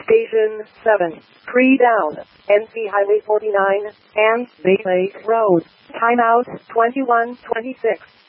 Station 7, pre-down, NC Highway 49, and Bay Lake Road. Timeout 21:26.